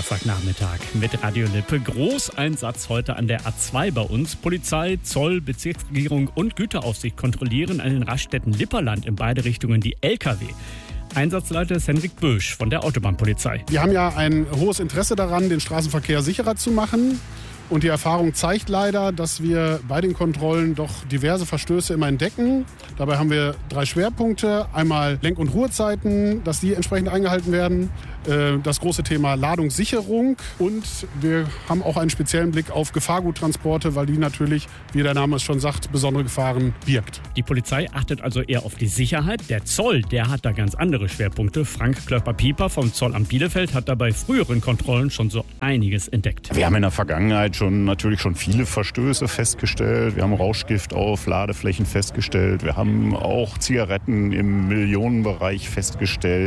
Donnerstagnachmittag mit Radio Lippe. Großeinsatz heute an der A2 bei uns. Polizei, Zoll, Bezirksregierung und Güteraufsicht kontrollieren an den Raststätten Lipperland in beide Richtungen die Lkw. Einsatzleiter ist Henrik Bösch von der Autobahnpolizei. Wir haben ja ein hohes Interesse daran, den Straßenverkehr sicherer zu machen. Und die Erfahrung zeigt leider, dass wir bei den Kontrollen doch diverse Verstöße immer entdecken. Dabei haben wir 3 Schwerpunkte. Einmal Lenk- und Ruhezeiten, dass die entsprechend eingehalten werden. Das große Thema Ladungssicherung. Und wir haben auch einen speziellen Blick auf Gefahrguttransporte, weil die natürlich, wie der Name es schon sagt, besondere Gefahren birgt. Die Polizei achtet also eher auf die Sicherheit. Der Zoll, der hat da ganz andere Schwerpunkte. Frank Klöpper-Pieper vom Zollamt Bielefeld hat da bei früheren Kontrollen schon so einiges entdeckt. Wir haben in der Vergangenheit natürlich schon viele Verstöße festgestellt. Wir haben Rauschgift auf Ladeflächen festgestellt. Wir haben auch Zigaretten im Millionenbereich festgestellt.